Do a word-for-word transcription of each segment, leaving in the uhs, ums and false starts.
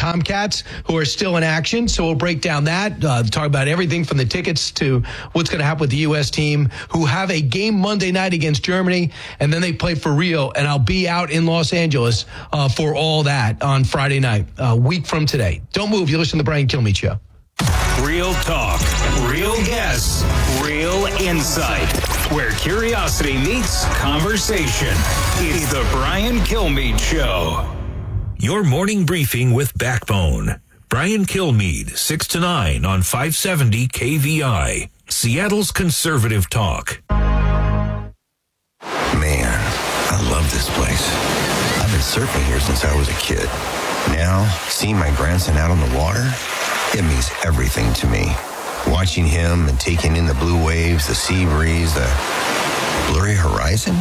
Tomcats, who are still in action. So we'll break down that, uh, talk about everything from the tickets to what's going to happen with the U S team, who have a game Monday night against Germany, and then they play for Rio. And I'll be out in Los Angeles uh, for all that on Friday night, a week from today. Don't move. You listen to the Brian Kilmeade Show. Real talk, real guests, real insight. Where curiosity meets conversation. It's the Brian Kilmeade Show. Your morning briefing with Backbone. Brian Kilmeade, six to nine on five seventy K V I. Seattle's conservative talk. Man, I love this place. I've been surfing here since I was a kid. Now, seeing my grandson out on the water, it means everything to me. Watching him and taking in the blue waves, the sea breeze, the blurry horizon.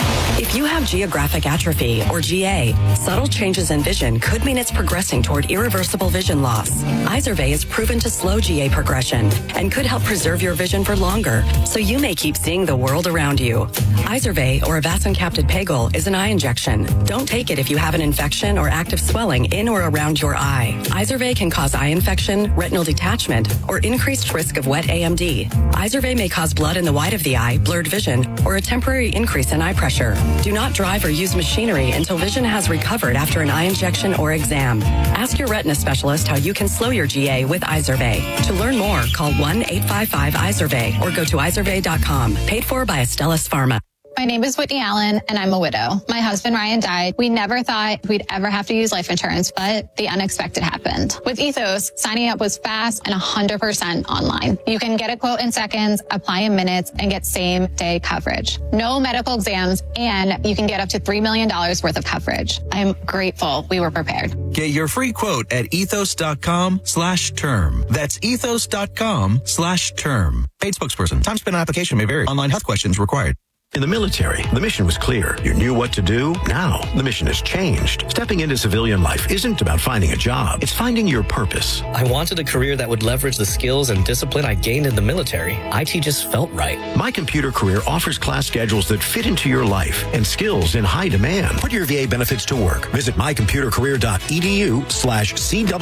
If you have geographic atrophy, or G A, subtle changes in vision could mean it's progressing toward irreversible vision loss. Izervay is proven to slow G A progression and could help preserve your vision for longer, so you may keep seeing the world around you. Izervay, or avacincaptad pegol, is an eye injection. Don't take it if you have an infection or active swelling in or around your eye. Izervay can cause eye infection, retinal detachment, or increased risk of wet A M D. Izervay may cause blood in the white of the eye, blurred vision, or a temporary increase in eye pressure. Do not drive or use machinery until vision has recovered after an eye injection or exam. Ask your retina specialist how you can slow your G A with Izervay. To learn more, call one eight five five Izervay or go to izervay dot com. Paid for by Astellas Pharma. My name is Whitney Allen, and I'm a widow. My husband, Ryan, died. We never thought we'd ever have to use life insurance, but the unexpected happened. With Ethos, signing up was fast and one hundred percent online. You can get a quote in seconds, apply in minutes, and get same-day coverage. No medical exams, and you can get up to three million dollars worth of coverage. I'm grateful we were prepared. Get your free quote at ethos.com slash term. That's ethos.com slash term. Paid spokesperson. Time spent on application may vary. Online health questions required. In the military, the mission was clear. You knew what to do. Now, the mission has changed. Stepping into civilian life isn't about finding a job. It's finding your purpose. I wanted a career that would leverage the skills and discipline I gained in the military. I T just felt right. My Computer Career offers class schedules that fit into your life and skills in high demand. Put your V A benefits to work. Visit mycomputercareer.edu slash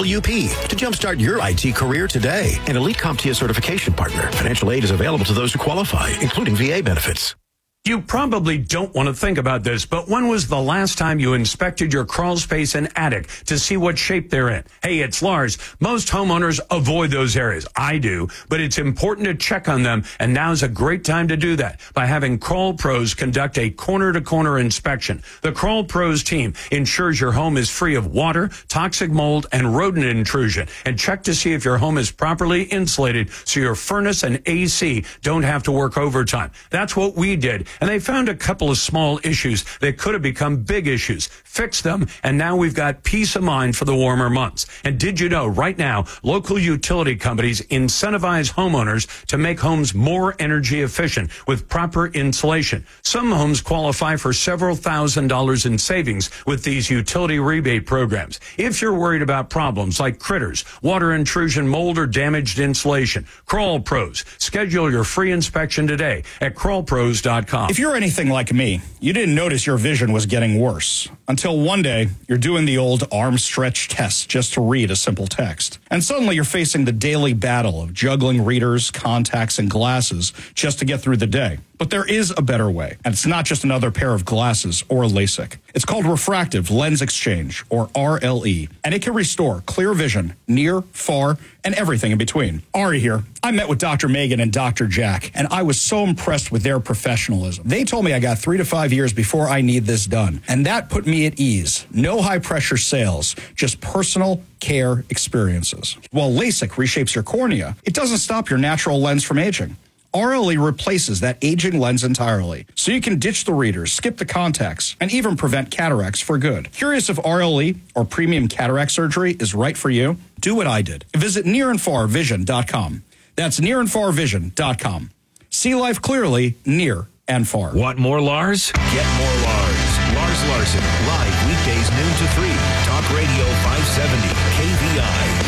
CWP to jumpstart your I T career today. An Elite CompTIA certification partner. Financial aid is available to those who qualify, including V A benefits. You probably don't want to think about this, but when was the last time you inspected your crawl space and attic to see what shape they're in? Hey, it's Lars. Most homeowners avoid those areas. I do, but it's important to check on them, and now's a great time to do that by having Crawl Pros conduct a corner-to-corner inspection. The Crawl Pros team ensures your home is free of water, toxic mold, and rodent intrusion, and check to see if your home is properly insulated so your furnace and A C don't have to work overtime. That's what we did. And they found a couple of small issues that could have become big issues, fixed them, and now we've got peace of mind for the warmer months. And did you know right now, local utility companies incentivize homeowners to make homes more energy efficient with proper insulation. Some homes qualify for several thousand dollars in savings with these utility rebate programs. If you're worried about problems like critters, water intrusion, mold, or damaged insulation, Crawl Pros. Schedule your free inspection today at crawl pros dot com. If you're anything like me, you didn't notice your vision was getting worse until one day you're doing the old arm stretch test just to read a simple text. And suddenly you're facing the daily battle of juggling readers, contacts, and glasses just to get through the day. But there is a better way, and it's not just another pair of glasses or LASIK. It's called refractive lens exchange, or R L E, and it can restore clear vision near, far, and everything in between. Ari here. I met with Doctor Megan and Doctor Jack, and I was so impressed with their professionalism. They told me I got three to five years before I need this done, and that put me at ease. No high-pressure sales, just personal care experiences. While LASIK reshapes your cornea, it doesn't stop your natural lens from aging. R L E replaces that aging lens entirely, so you can ditch the readers, skip the contacts, and even prevent cataracts for good. Curious if R L E or premium cataract surgery is right for you? Do what I did. Visit near and far vision dot com. That's near and far vision dot com. See life clearly, near and far. Want more Lars? Get more Lars. Lars Larson, live weekdays noon to three. Talk Radio five seventy K V I.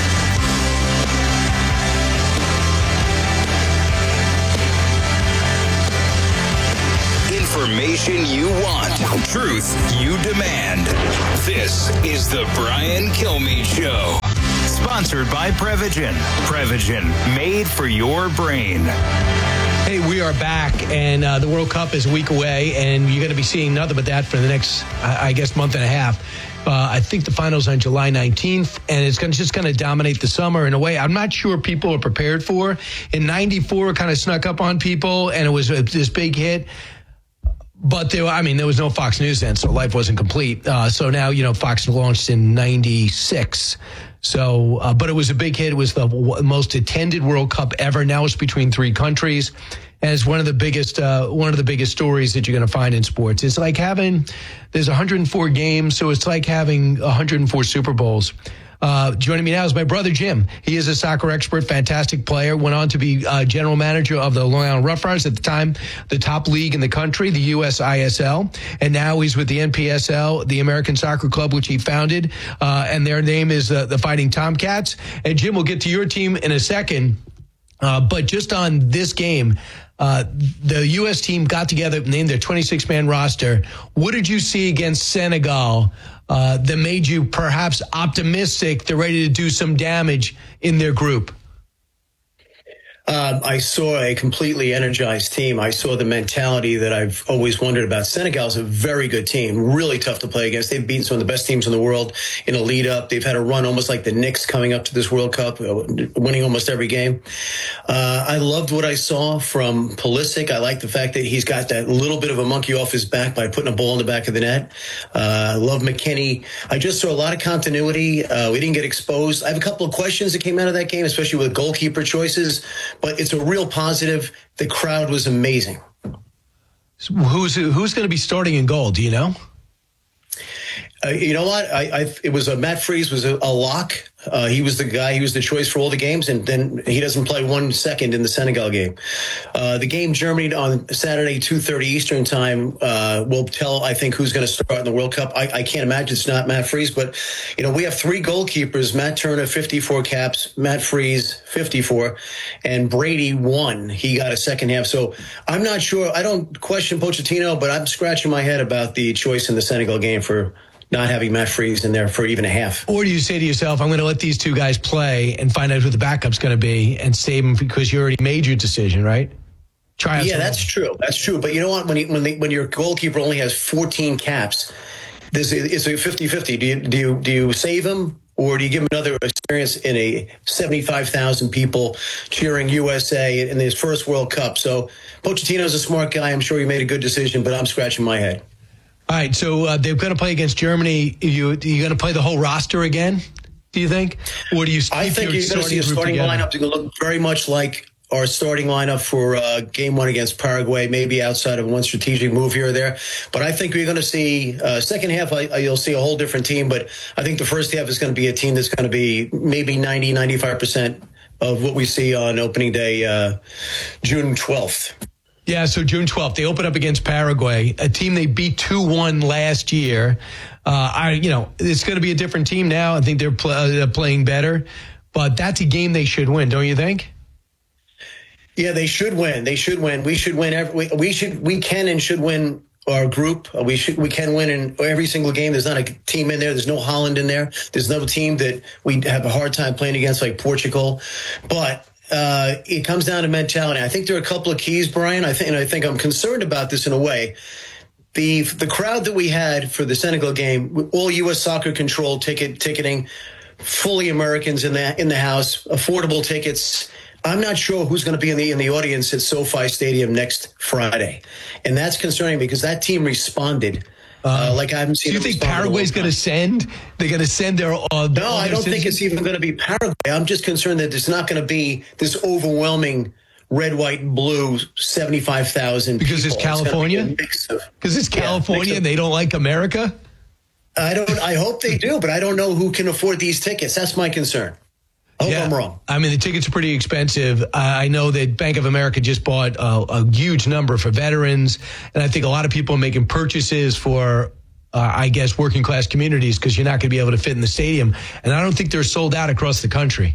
Information you want, truth you demand. This is the Brian Kilmeade Show. Sponsored by Prevagen. Prevagen, made for your brain. Hey, we are back, and uh, the World Cup is a week away, and you're going to be seeing nothing but that for the next, I, I guess, month and a half. Uh, I think the finals on July nineteenth, and it's gonna, just going to dominate the summer in a way I'm not sure people are prepared for. In ninety-four, it kind of snuck up on people, and it was a, this big hit. But there, I mean, there was no Fox News then, so life wasn't complete. Uh, so now, you know, Fox launched in ninety-six. So, uh, but it was a big hit. It was the w- most attended World Cup ever. Now it's between three countries, and it's one of the biggest, uh, one of the biggest stories that you're going to find in sports. It's like having, there's one hundred four games, so it's like having one hundred four Super Bowls. Uh, joining me now is my brother, Jim. He is a soccer expert, fantastic player, went on to be uh, general manager of the Long Island Rough Riders, at the time the top league in the country, the U S I S L. And now he's with the N P S L, the American Soccer Club, which he founded. Uh, and their name is uh, the Fighting Tomcats. And Jim, we'll get to your team in a second. Uh, but just on this game, uh, the U S team got together, named their twenty-six man roster. What did you see against Senegal uh, that made you perhaps optimistic they're ready to do some damage in their group? Um, I saw a completely energized team. I saw the mentality that I've always wondered about. Senegal is a very good team, really tough to play against. They've beaten some of the best teams in the world in a lead up. They've had a run almost like the Knicks coming up to this World Cup, winning almost every game. Uh, I loved what I saw from Pulisic. I like the fact that he's got that little bit of a monkey off his back by putting a ball in the back of the net. Uh, I love McKinney. I just saw a lot of continuity. Uh, we didn't get exposed. I have a couple of questions that came out of that game, especially with goalkeeper choices. But it's a real positive. The crowd was amazing. Who's who's going to be starting in goal? Do you know? Uh, you know what? I, I it was a Matt Freese was a, a lock. Uh, he was the guy. He was the choice for all the games, and then he doesn't play one second in the Senegal game. Uh, the game Germany on Saturday, two thirty Eastern time, uh, will tell, I think, who's going to start in the World Cup. I, I can't imagine it's not Matt Freese, but you know we have three goalkeepers: Matt Turner, fifty-four caps; Matt Freese, fifty-four, and Brady one. He got a second half. So I'm not sure. I don't question Pochettino, but I'm scratching my head about the choice in the Senegal game for not having Matt Freese in there for even a half. Or do you say to yourself, I'm going to let these two guys play and find out who the backup's going to be and save them because you already made your decision, right? Try out yeah, that's true. That's true. But you know what? When he, when, they, when your goalkeeper only has fourteen caps, this is a fifty-fifty. Do you, do you, do you save him? Or do you give him another experience in a seventy-five thousand people cheering U S A in his first World Cup? So Pochettino's a smart guy. I'm sure he made a good decision, but I'm scratching my head. All right, so uh, they're going to play against Germany. You you going to play the whole roster again? Do you think, or do you? I think you're going to see a starting lineup to look very much like our starting lineup for uh, game one against Paraguay. Maybe outside of one strategic move here or there, but I think you're going to see uh, second half. I, you'll see a whole different team, but I think the first half is going to be a team that's going to be maybe ninety, ninety-five percent of what we see on opening day, uh, June twelfth. Yeah, so June twelfth, they open up against Paraguay, a team they beat two one last year. Uh, I, you know, it's going to be a different team now. I think they're, pl- uh, playing better, but that's a game they should win, don't you think? Yeah, they should win. They should win. We should win. Every, we, we should. We can and should win our group. We should. We can win in every single game. There's not a team in there. There's no Holland in there. There's no team that we have a hard time playing against, like Portugal, but. Uh, it comes down to mentality. I think there are a couple of keys, Brian. I think, and I think I'm concerned about this in a way. The the crowd that we had for the Senegal game, all U S soccer controlled ticket ticketing, fully Americans in the in the house, affordable tickets. I'm not sure who's going to be in the in the audience at SoFi Stadium next Friday, and that's concerning because that team responded. Uh, like I haven't seen. Do you think Paraguay's going to send? They're going to send their. Uh, no, their I don't citizens? think it's even going to be Paraguay. I'm just concerned that there's not going to be this overwhelming red, white, and blue seventy-five thousand. Because it's California. Because it it's California, yeah, and they don't like America. I don't. I hope they do, but I don't know who can afford these tickets. That's my concern. I hope yeah. I'm wrong. I mean, the tickets are pretty expensive. I know that Bank of America just bought a, a huge number for veterans, and I think a lot of people are making purchases for, uh, I guess, working class communities because you're not going to be able to fit in the stadium. And I don't think they're sold out across the country.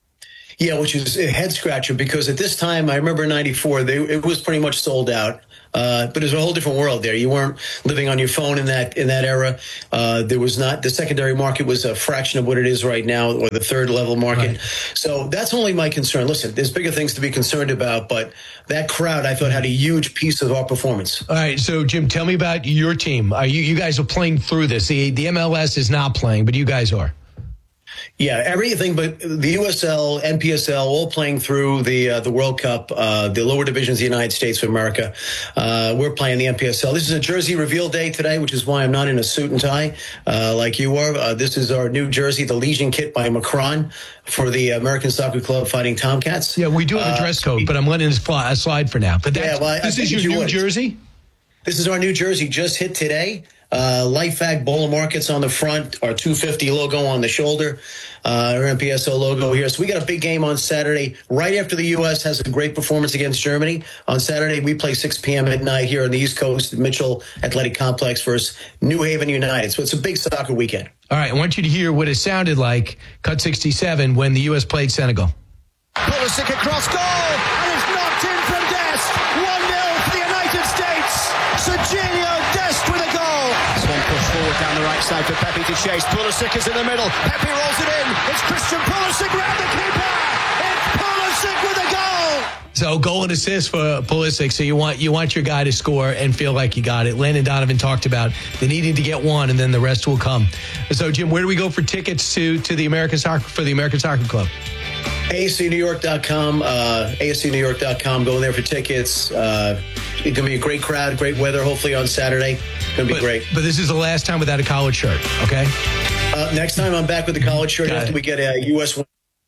Yeah, which is a head scratcher because at this time, I remember in ninety-four, they, it was pretty much sold out. Uh, but it was a whole different world there. You weren't living on your phone in that in that era. Uh, there was not the secondary market was a fraction of what it is right now, or the third level market. Right. So that's only my concern. Listen, there's bigger things to be concerned about, but that crowd I thought had a huge piece of our performance. All right, so Jim, tell me about your team. Are you you guys are playing through this? The the M L S is not playing, but you guys are. Yeah, everything but the U S L, N P S L, all playing through the uh, the World Cup, uh, the lower divisions of the United States of America. Uh, we're playing the N P S L. This is a jersey reveal day today, which is why I'm not in a suit and tie uh, like you are. Uh, this is our new jersey, the Legion kit by Macron for the American Soccer Club Fighting Tomcats. Yeah, we do have a dress code, uh, but I'm letting this fly, slide for now. But yeah, well, this is your you new would. jersey? This is our new jersey, just hit today. Uh, Lifehack Bowler Markets on the front, our two fifty logo on the shoulder, uh, our N P S L logo here. So we got a big game on Saturday, right after the U S has a great performance against Germany. On Saturday, we play six p.m. at night here on the East Coast, Mitchell Athletic Complex versus New Haven United. So it's a big soccer weekend. All right, I want you to hear what it sounded like, cut sixty-seven, when the U S played Senegal. Pulisic across goal, and it's knocked in from Dest. one nil for the United States. Serginho Dest with a goal. This one pushed forward down the right side for Pepe to chase. Pulisic is in the middle. Pepe rolls it in. It's Christian Pulisic round the keeper. It's Pulisic with a goal. So goal and assist for Pulisic. So you want you want your guy to score and feel like you got it. Landon Donovan talked about the needing to get one, and then the rest will come. So Jim, where do we go for tickets to to the American Soccer for the American Soccer Club? A S C New York dot com, uh, A S C New York dot com. Go in there for tickets. Uh, it's going to be a great crowd, great weather, hopefully on Saturday. It's going to be but, great. But this is the last time without a collared shirt, okay? Uh, next time I'm back with the collared shirt Got after it. we get a U S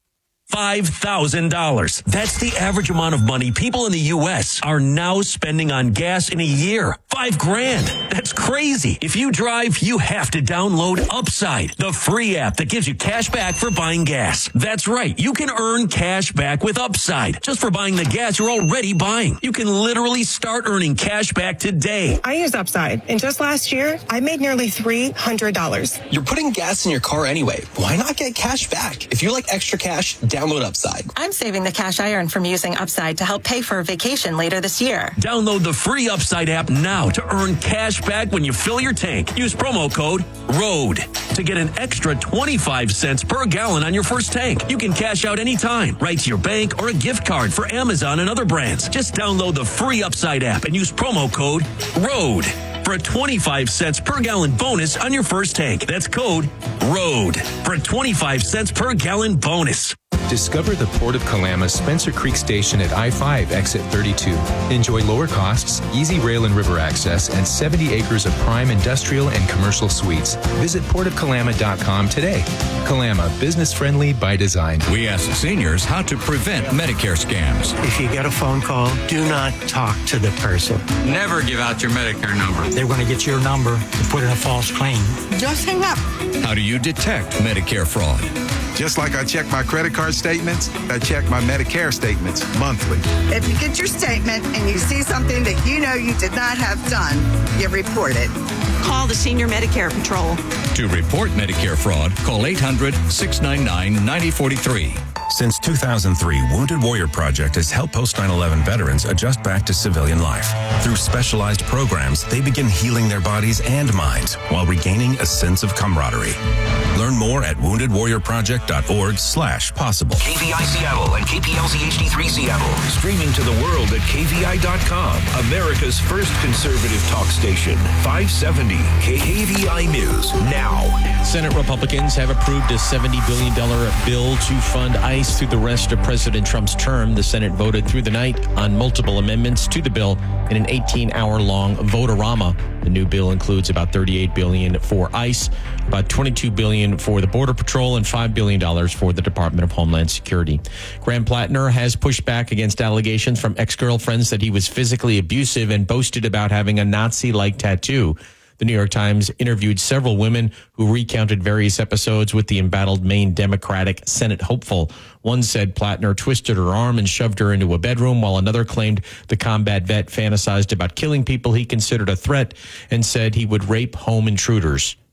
five thousand dollars. That's the average amount of money people in the U S are now spending on gas in a year. Five grand. That's crazy. If you drive, you have to download Upside, the free app that gives you cash back for buying gas. That's right. You can earn cash back with Upside just for buying the gas you're already buying. You can literally start earning cash back today. I use Upside, and just last year, I made nearly three hundred dollars. You're putting gas in your car anyway. Why not get cash back? If you like extra cash, download Upside. I'm saving the cash I earn from using Upside to help pay for a vacation later this year. Download the free Upside app now to earn cash back when you fill your tank. Use promo code ROAD to get an extra twenty-five cents per gallon on your first tank. You can cash out anytime, right to your bank or a gift card for Amazon and other brands. Just download the free Upside app and use promo code ROAD for a twenty-five cents per gallon bonus on your first tank. That's code ROAD for a twenty-five cents per gallon bonus. Discover the Port of Kalama's Spencer Creek Station at I five Exit thirty-two. Enjoy lower costs, easy rail and river access, and seventy acres of prime industrial and commercial suites. Visit port of kalama dot com today. Kalama, business friendly by design. We asked seniors how to prevent Medicare scams. If you get a phone call, do not talk to the person. Never give out your Medicare number. They're going to get your number and put in a false claim. Just hang up. How do you detect Medicare fraud? Just like I check my credit card statements, I check my Medicare statements monthly. If you get your statement and you see something that you know you did not have done, you report it. Call the Senior Medicare Patrol. To report Medicare fraud, call eight hundred, six nine nine, nine zero four three. Since two thousand three, Wounded Warrior Project has helped post nine eleven veterans adjust back to civilian life. Through specialized programs, they begin healing their bodies and minds while regaining a sense of camaraderie. Learn more at wounded warrior project dot org slash possible. K V I Seattle and K P L Z H D three Seattle. Streaming to the world at K V I dot com, America's first conservative talk station. five seventy K V I News now. Senate Republicans have approved a seventy billion dollars bill to fund ICE through the rest of President Trump's term. The Senate voted through the night on multiple amendments to the bill in an eighteen-hour-long vote-a-rama. The new bill includes about thirty-eight billion dollars for ICE, about twenty-two billion dollars for the Border Patrol, and five billion dollars for the Department of Homeland Security. Graham Plattner has pushed back against allegations from ex-girlfriends that he was physically abusive and boasted about having a Nazi-like tattoo. The New York Times interviewed several women who recounted various episodes with the embattled Maine Democratic Senate hopeful. One said Plattner twisted her arm and shoved her into a bedroom, while another claimed the combat vet fantasized about killing people he considered a threat and said he would rape home intruders.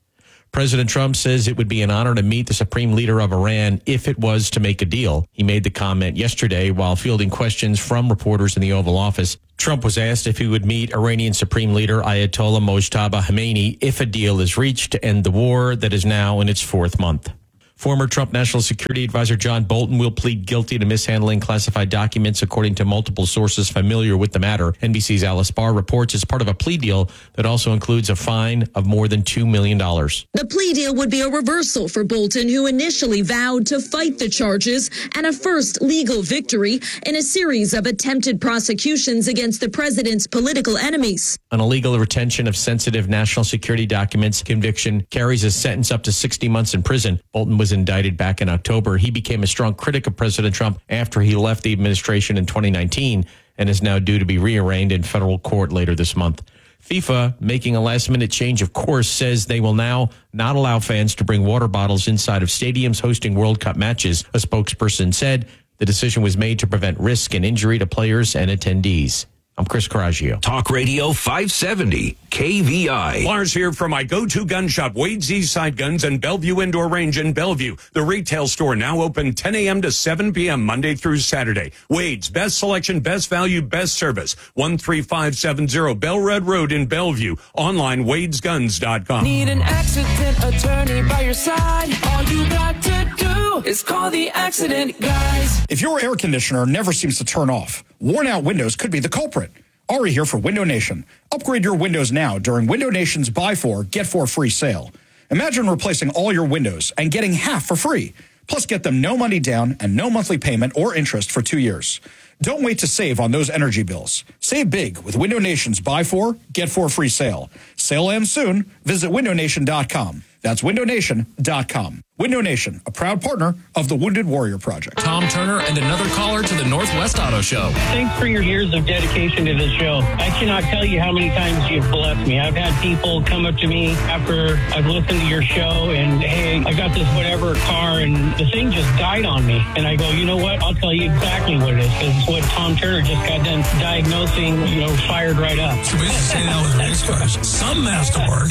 President Trump says it would be an honor to meet the supreme leader of Iran if it was to make a deal. He made the comment yesterday while fielding questions from reporters in the Oval Office. Trump was asked if he would meet Iranian Supreme Leader Ayatollah Mojtaba Khamenei if a deal is reached to end the war that is now in its fourth month. Former Trump National Security Advisor John Bolton will plead guilty to mishandling classified documents, according to multiple sources familiar with the matter. N B C's Alice Barr reports it's part of a plea deal that also includes a fine of more than two million dollars. The plea deal would be a reversal for Bolton, who initially vowed to fight the charges, and a first legal victory in a series of attempted prosecutions against the president's political enemies. An illegal retention of sensitive national security documents conviction carries a sentence up to sixty months in prison. Bolton was indicted back in October. He became a strong critic of President Trump after he left the administration in twenty nineteen and is now due to be rearraigned in federal court later this month. FIFA, making a last-minute change of course, says they will now not allow fans to bring water bottles inside of stadiums hosting World Cup matches. A spokesperson said the decision was made to prevent risk and injury to players and attendees. I'm Chris Coraggio. Talk Radio five seventy, K V I. Lars here for my go-to gun shop, Wade's Eastside Guns and Bellevue Indoor Range in Bellevue. The retail store now open ten a.m. to seven p.m. Monday through Saturday. Wade's, best selection, best value, best service. one three five seven zero Bellred Road in Bellevue. Online, wades guns dot com. Need an accident attorney by your side? All you got to do is call the accident guys. If your air conditioner never seems to turn off, worn out windows could be the culprit. Ari here for Window Nation. Upgrade your windows now during Window Nation's Buy Four, Get Four free sale. Imagine replacing all your windows and getting half for free. Plus, get them no money down and no monthly payment or interest for two years. Don't wait to save on those energy bills. Save big with Window Nation's Buy Four, Get Four free sale. Sale ends soon. Visit window nation dot com. That's window nation dot com. Window Nation, a proud partner of the Wounded Warrior Project. Tom Turner and another caller to the Northwest Auto Show. Thanks for your years of dedication to this show. I cannot tell you how many times you've blessed me. I've had people come up to me after I've listened to your show and, hey, I got this whatever car and the thing just died on me. And I go, you know what? I'll tell you exactly what it is, because it's what Tom Turner just got done diagnosing, you know, fired right up. So we used to say that with race cars. Some masterwork.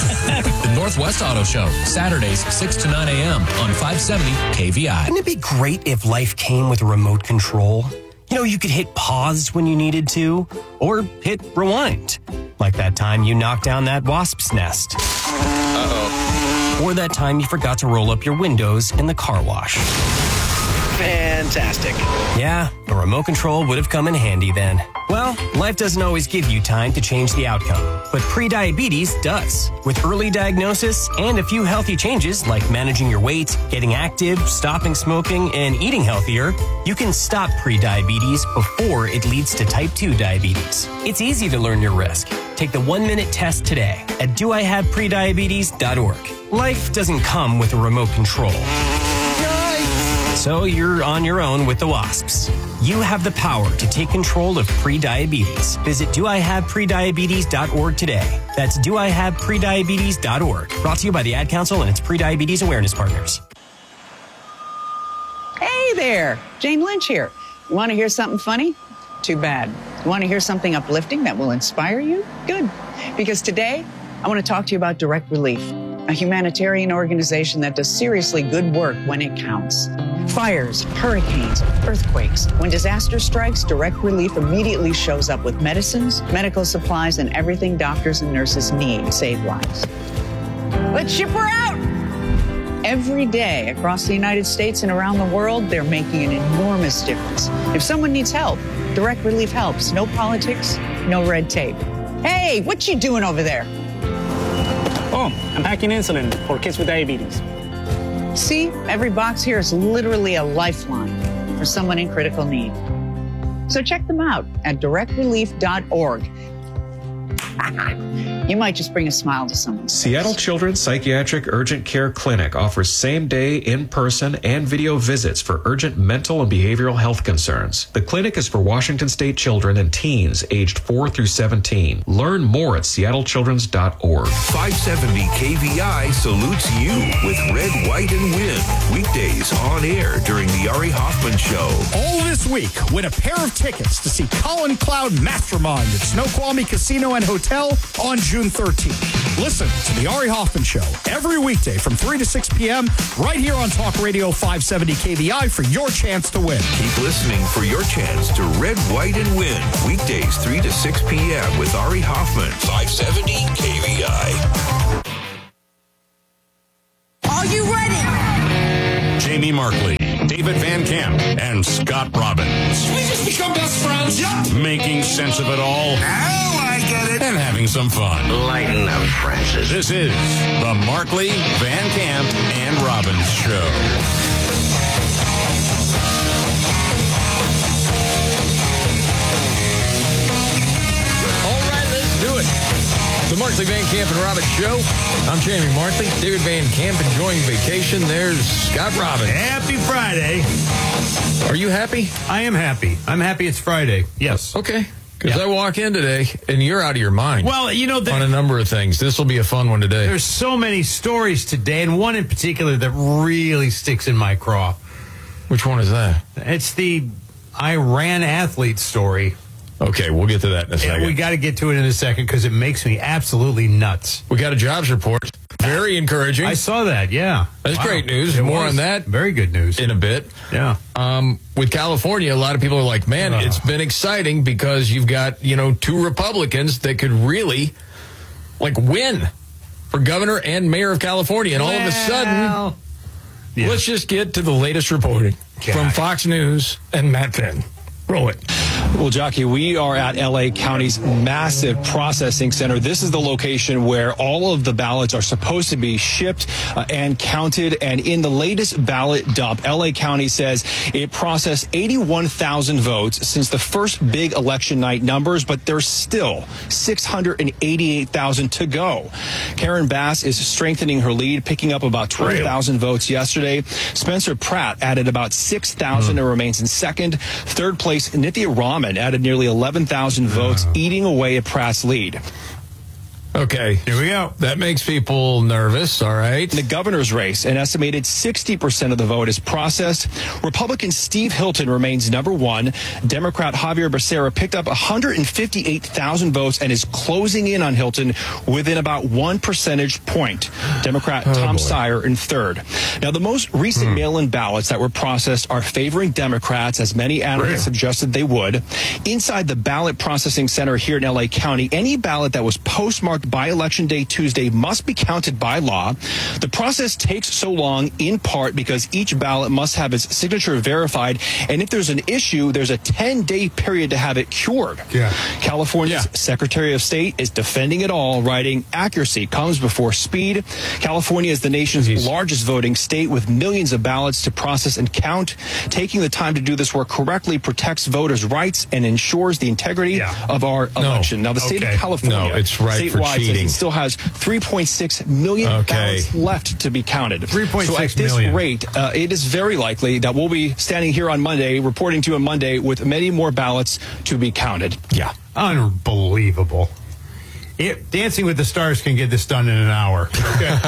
The Northwest Auto Show, Saturdays, six to nine a.m. on five seventy K V I. Wouldn't it be great if life came with a remote control? You know, you could hit pause when you needed to, or hit rewind. Like that time you knocked down that wasp's nest. Uh-oh. Or that time you forgot to roll up your windows in the car wash. Fantastic. Yeah, a remote control would have come in handy then. Well, life doesn't always give you time to change the outcome, but prediabetes does. With early diagnosis and a few healthy changes like managing your weight, getting active, stopping smoking, and eating healthier, you can stop prediabetes before it leads to type two diabetes. It's easy to learn your risk. Take the one-minute test today at do I have prediabetes dot org. Life doesn't come with a remote control. So you're on your own with the wasps. You have the power to take control of prediabetes. Visit do I have prediabetes dot org today. That's do I have prediabetes dot org. Brought to you by the Ad Council and its prediabetes awareness partners. Hey there, Jane Lynch here. You want to hear something funny? Too bad. You want to hear something uplifting that will inspire you? Good. Because today, I want to talk to you about Direct Relief, a humanitarian organization that does seriously good work when it counts. Fires, hurricanes, earthquakes. When disaster strikes, Direct Relief immediately shows up with medicines, medical supplies, and everything doctors and nurses need to save lives. Let's ship her out! Every day across the United States and around the world, they're making an enormous difference. If someone needs help, Direct Relief helps. No politics, no red tape. Hey, what you doing over there? Oh, I'm packing insulin for kids with diabetes. See, every box here is literally a lifeline for someone in critical need. So check them out at direct relief dot org. You might just bring a smile to someone. Seattle Children's Psychiatric Urgent Care Clinic offers same-day, in-person, and video visits for urgent mental and behavioral health concerns. The clinic is for Washington State children and teens aged four through seventeen. Learn more at seattle children's dot org. five seventy K V I salutes you with Red, White, and Win. Weekdays on air during the Ari Hoffman Show. All this week, win a pair of tickets to see Colin Cloud Mastermind at Snoqualmie Casino and Hotel Hotel on June thirteenth. Listen to The Ari Hoffman Show every weekday from three to six p.m. right here on Talk Radio five seventy K V I for your chance to win. Keep listening for your chance to Red, White, and Win. Weekdays three to six p.m. with Ari Hoffman, five seventy K V I. Are you ready? Jamie Markley, David Van Camp, and Scott Robbins. Should we just become best friends? Yep. Making sense of it all. Oh, I get it. And having some fun. Lighten up, Francis. This is the Markley, Van Camp, and Robbins Show. All right, let's do it. The Markley, Van Camp, and Robbins Show. I'm Jamie Markley. David Van Camp enjoying vacation. There's Scott Robbins. Happy Friday. Are you happy? I am happy. I'm happy it's Friday. Yes. Okay. Because yeah. I walk in today, and you're out of your mind. Well, you know, on a number of things. This will be a fun one today. There's so many stories today, and one in particular that really sticks in my craw. Which one is that? It's the Iran athlete story. Okay, we'll get to that in a second. Yeah, we got to get to it in a second because it makes me absolutely nuts. We got a jobs report. Very encouraging. I saw that, yeah. That's wow. great news. It More was. on that. Very good news. In a bit. Yeah. Um, with California, a lot of people are like, man, uh. it's been exciting because you've got, you know, two Republicans that could really, like, win for governor and mayor of California. And well, all of a sudden, yeah. let's just get to the latest reporting God. from Fox News and Matt Penn. Roll it. Well, Jockey, we are at L A County's massive processing center. This is the location where all of the ballots are supposed to be shipped uh, and counted. And in the latest ballot dump, L A County says it processed eighty-one thousand votes since the first big election night numbers, but there's still six hundred eighty-eight thousand to go. Karen Bass is strengthening her lead, picking up about twenty thousand votes yesterday. Spencer Pratt added about six thousand mm. and remains in second. Third place, Nithya Raman added nearly eleven thousand votes, uh. eating away at Pratt's lead. Okay, here we go. That makes people nervous, all right. In the governor's race, an estimated sixty percent of the vote is processed. Republican Steve Hilton remains number one. Democrat Javier Becerra picked up one hundred fifty-eight thousand votes and is closing in on Hilton within about one percentage point. Democrat oh, Tom boy. Steyer in third. Now, the most recent hmm. mail-in ballots that were processed are favoring Democrats, as many analysts really? suggested they would. Inside the ballot processing center here in L A County, any ballot that was postmarked by Election Day Tuesday must be counted by law. The process takes so long in part because each ballot must have its signature verified, and if there's an issue, there's a ten-day period to have it cured. Yeah. California's yeah. Secretary of State is defending it all, writing, accuracy comes before speed. California is the nation's Jeez. largest voting state with millions of ballots to process and count. Taking the time to do this work correctly protects voters' rights and ensures the integrity yeah. of our no. election. Now, the state okay. of California, no, it's right for cheating. It still has three point six million okay. ballots left to be counted. three point six so at this million. rate, uh, it is very likely that we'll be standing here on Monday, reporting to you on Monday, with many more ballots to be counted. Yeah. Unbelievable. It, Dancing with the Stars can get this done in an hour. Okay.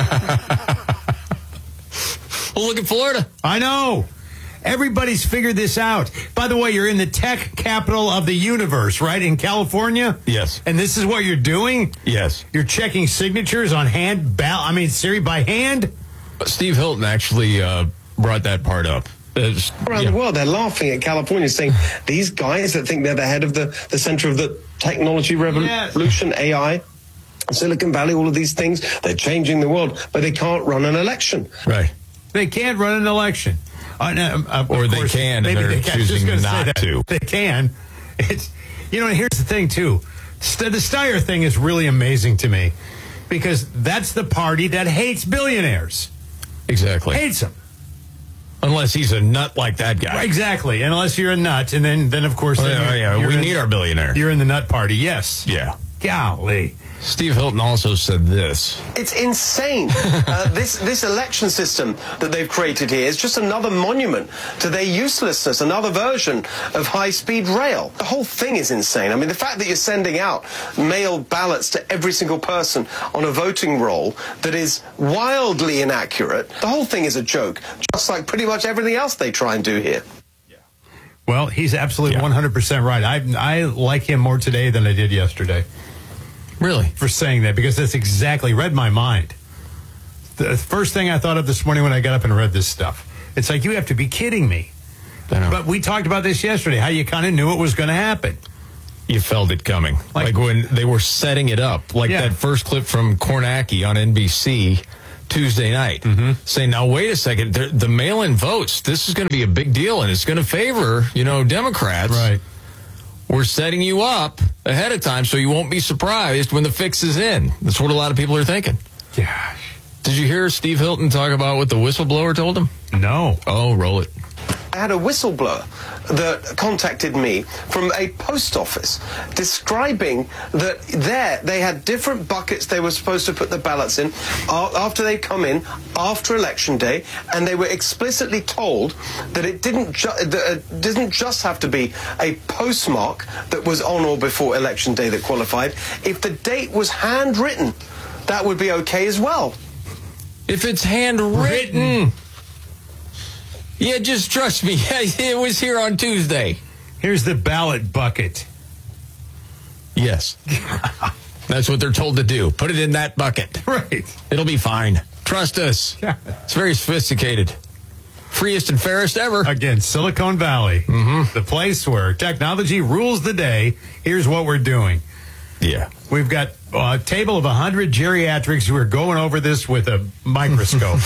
Well, look at Florida. I know. Everybody's figured this out. By the way, you're in the tech capital of the universe, right? In California? Yes. And this is what you're doing? Yes. You're checking signatures on hand, ball- I mean, Siri, by hand? Steve Hilton actually uh, brought that part up. It's, Around yeah. the world, they're laughing at California, saying these guys that think they're the head of the, the center of the technology revolution, yes. A I, Silicon Valley, all of these things, they're changing the world, but they can't run an election. Right. They can't run an election. Uh, uh, or they course, can, and they're they can. choosing not to. They can. It's, you know, and here's the thing, too. St- the Steyer thing is really amazing to me because that's the party that hates billionaires. Exactly. Hates them. Unless he's a nut like that guy. Exactly. Unless you're a nut. And then, then of course, oh, then yeah, you're, yeah. you're we in, need our billionaire. You're in the nut party, yes. Yeah. Golly. Steve Hilton also said this. It's insane. uh, this this election system that they've created here is just another monument to their uselessness, another version of high-speed rail. The whole thing is insane. I mean, the fact that you're sending out mail ballots to every single person on a voting roll that is wildly inaccurate, the whole thing is a joke, just like pretty much everything else they try and do here. Well, he's absolutely yeah. one hundred percent right. I I like him more today than I did yesterday. Really? For saying that, because that's exactly read my mind. The first thing I thought of this morning when I got up and read this stuff. It's like, you have to be kidding me. But we talked about this yesterday, how you kind of knew it was going to happen. You felt it coming. Like, like when they were setting it up. Like Yeah. that first clip from Kornacki on N B C Tuesday night. Mm-hmm. Saying, now, wait a second. The, the mail-in votes, this is going to be a big deal, and it's going to favor, you know, Democrats. Right. We're setting you up ahead of time so you won't be surprised when the fix is in. That's what a lot of people are thinking. Gosh. Did you hear Steve Hilton talk about what the whistleblower told him? No. Oh, roll it. I had a whistleblower that contacted me from a post office describing that there they had different buckets they were supposed to put the ballots in after they come in after election day, and they were explicitly told that it didn't ju- that it didn't just have to be a postmark that was on or before election day that qualified. If the date was handwritten, that would be okay as well. If it's handwritten. Yeah, just trust me. It was here on Tuesday. Here's the ballot bucket. Yes. That's what they're told to do. Put it in that bucket. Right. It'll be fine. Trust us. Yeah. It's very sophisticated. Freest and fairest ever. Again, Silicon Valley, mm-hmm. the place where technology rules the day. Here's what we're doing. Yeah. We've got a table of one hundred geriatrics who are going over this with a microscope.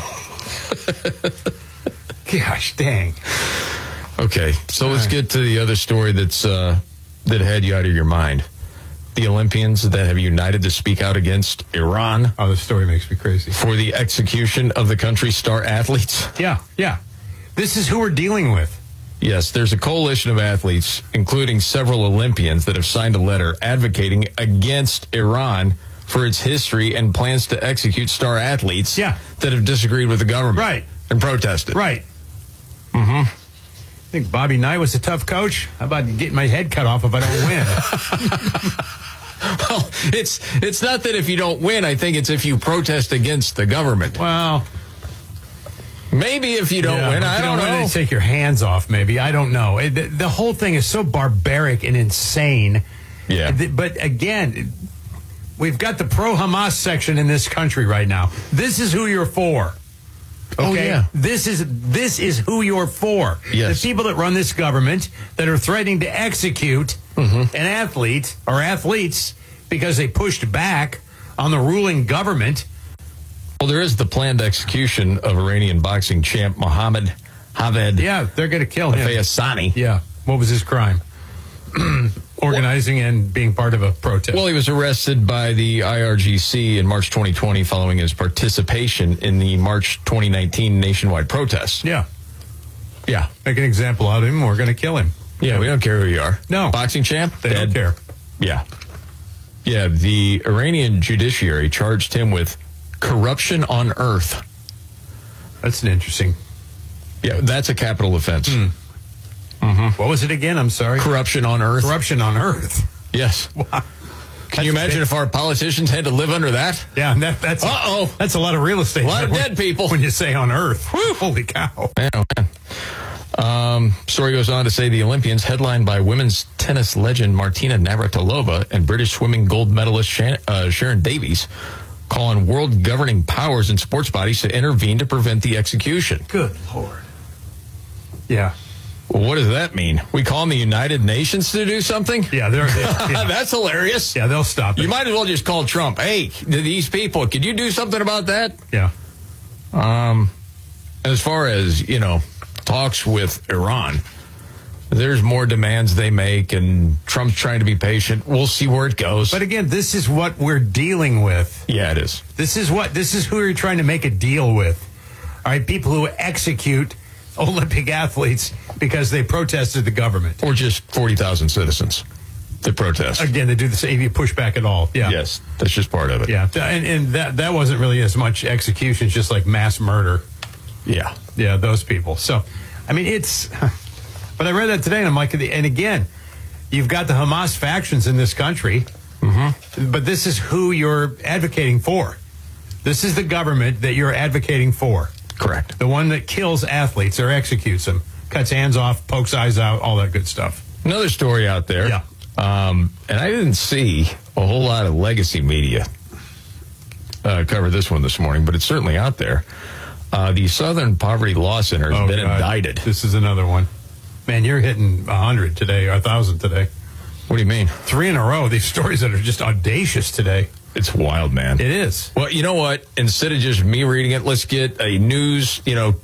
Gosh dang. Okay, so let's get to the other story that's uh, that had you out of your mind. The Olympians that have united to speak out against Iran. Oh, this story makes me crazy. For the execution of the country's star athletes. Yeah, yeah. This is who we're dealing with. Yes, there's a coalition of athletes, including several Olympians, that have signed a letter advocating against Iran for its history and plans to execute star athletes yeah. that have disagreed with the government. Right. And protested. Right. Mm-hmm. I think Bobby Knight was a tough coach. How about getting my head cut off if I don't win? Well, it's it's not that if you don't win, I think it's if you protest against the government. Well, maybe if you don't yeah, win, if I you don't don't know. Win, they take your hands off, maybe. I don't know. It, the, the whole thing is so barbaric and insane. Yeah. But again, we've got the pro-Hamas section in this country right now. This is who you're for. Okay, oh, yeah. this is this is who you're for. Yes. The people that run this government that are threatening to execute mm-hmm. an athlete or athletes because they pushed back on the ruling government. Well, there is the planned execution of Iranian boxing champ Mohammed Javed. Yeah, they're going to kill him. Fayasani. Yeah. What was his crime? Organizing well, and being part of a protest. Well, he was arrested by the I R G C in March twenty twenty following his participation in the March twenty nineteen nationwide protests. Yeah. Yeah. Make an example out of him. We're going to kill him. Yeah, we don't care who you are. No. Boxing champ? They dead. don't care. Yeah. Yeah, the Iranian judiciary charged him with corruption on earth. That's an interesting. Yeah, that's a capital offense. Hmm. Mm-hmm. What was it again? I'm sorry. Corruption on earth. Corruption on earth. Yes. Wow. Can That's you imagine big. if our politicians had to live under that? Yeah, that, that's uh-oh. That's a lot of real estate. A lot of when, dead people. When you say on earth. Whew. Holy cow. Man, oh man. Um, story goes on to say the Olympians, headlined by women's tennis legend Martina Navratilova and British swimming gold medalist Shan- uh, Sharon Davies, call on world governing powers and sports bodies to intervene to prevent the execution. Good Lord. Yeah. Well, what does that mean? We call on the United Nations to do something? Yeah, they're, they're yeah. That's hilarious. Yeah, they'll stop it. You might as well just call Trump. Hey, these people, could you do something about that? Yeah. Um, as far as, you know, talks with Iran, there's more demands they make, and Trump's trying to be patient. We'll see where it goes. But again, this is what we're dealing with. Yeah, it is. This is what this is who you're trying to make a deal with. All right, people who execute Olympic athletes because they protested the government, or just forty thousand citizens that protest. Again, they do the same. You push back at all. Yeah. Yes, that's just part of it. Yeah, and, and that that wasn't really as much execution, just like mass murder. Yeah, yeah, those people. So, I mean, it's. But I read that today, and I'm like, and again, you've got the Hamas factions in this country, mm-hmm. but this is who you're advocating for. This is the government that you're advocating for. Correct. The one that kills athletes or executes them, cuts hands off, pokes eyes out, all that good stuff. Another story out there. Yeah. Um, and I didn't see a whole lot of legacy media uh, covered this one this morning, but it's certainly out there. Uh, the Southern Poverty Law Center has Oh, been God. indicted. This is another one. Man, you're hitting one hundred today, or one thousand today. What do you mean? Three in a row. These stories that are just audacious today. It's wild, man. It is. Well, you know what? Instead of just me reading it, let's get a news, you know,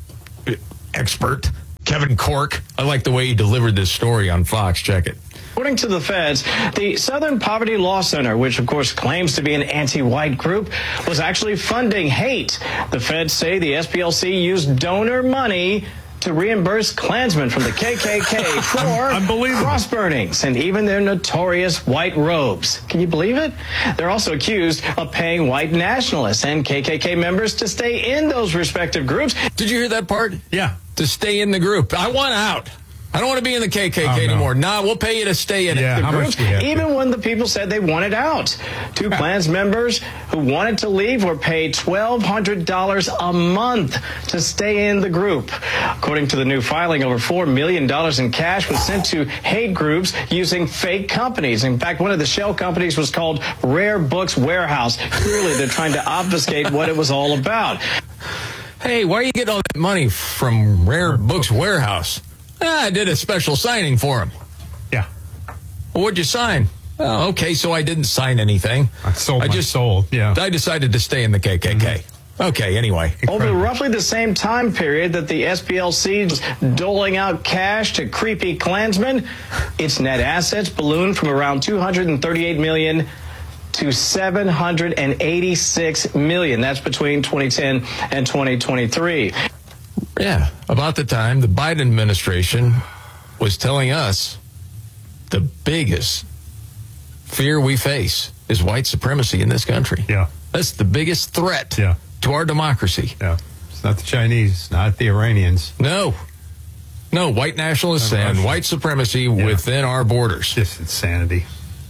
expert, Kevin Cork. I like the way he delivered this story on Fox. Check it. According to the feds, the Southern Poverty Law Center, which of course claims to be an anti-white group, was actually funding hate. The feds say the S P L C used donor money to reimburse Klansmen from the K K K for cross burnings and even their notorious white robes. Can you believe it? They're also accused of paying white nationalists and K K K members to stay in those respective groups. Did you hear that part? Yeah. To stay in the group. I want out. I don't want to be in the K K K Oh, no. anymore. Nah, we'll pay you to stay in Yeah, it. The how much groups, do you have to? even when the people said they wanted out. Two Klans members who wanted to leave were paid twelve hundred dollars a month to stay in the group. According to the new filing, over four million dollars in cash was sent to hate groups using fake companies. In fact, one of the shell companies was called Rare Books Warehouse. Clearly, they're trying to obfuscate what it was all about. Hey, why are you getting all that money from Rare Books Warehouse? Ah, I did a special signing for him. Yeah. Well, what'd you sign? Oh, okay, so I didn't sign anything. I sold I my just soul. Yeah. I decided to stay in the K K K. Mm-hmm. Okay, anyway. Over roughly the same time period that the S P L C was doling out cash to creepy Klansmen, its net assets ballooned from around two hundred thirty-eight million dollars to seven hundred eighty-six million dollars. That's between twenty ten and twenty twenty-three. Yeah, about the time the Biden administration was telling us the biggest fear we face is white supremacy in this country. Yeah. That's the biggest threat Yeah. to our democracy. Yeah. It's not the Chinese, not the Iranians. No. No, white nationalists and Russia. white supremacy within our borders. Just insanity.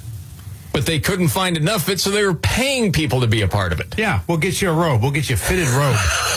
But they couldn't find enough of it, so they were paying people to be a part of it. Yeah, we'll get you a robe. We'll get you a fitted robe.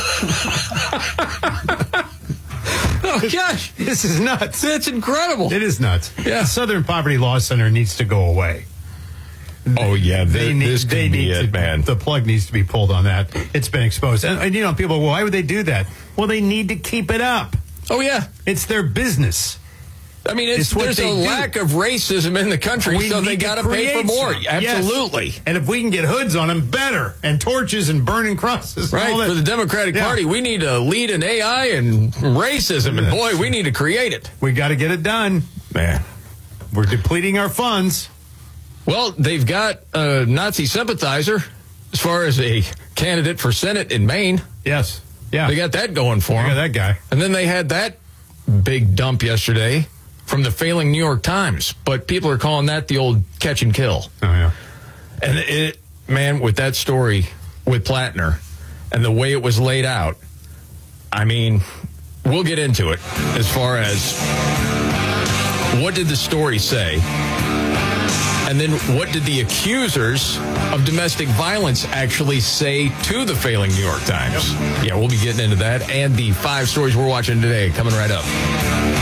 Oh, gosh. This is nuts. That's incredible. It is nuts. Yeah. The Southern Poverty Law Center needs to go away. Oh, yeah. They They need, this they could be need it, to, man. The plug needs to be pulled on that. It's been exposed. And, and, you know, people, well, why would they do that? Well, they need to keep it up. Oh, yeah. It's their business. I mean, it's, It's what there's they a do. lack of racism in the country, We so they need to got to pay for create more. some. Yes. Absolutely. And if we can get hoods on them, better. And torches and burning crosses. and Right, all that. for the Democratic Yeah. Party, we need to lead an A I and racism, and boy, we need to create it. We got to get it done. Man. We're depleting our funds. Well, they've got a Nazi sympathizer as far as a candidate for Senate in Maine. Yes. Yeah. They got that going for Look them. at that guy. And then they had that big dump yesterday from the failing New York Times. But people are calling that the old catch and kill. Oh, yeah. And it, man, with that story with Plattner and the way it was laid out, I mean, we'll get into it as far as what did the story say? And then what did the accusers of domestic violence actually say to the failing New York Times? Yep. Yeah, we'll be getting into that and the five stories we're watching today coming right up.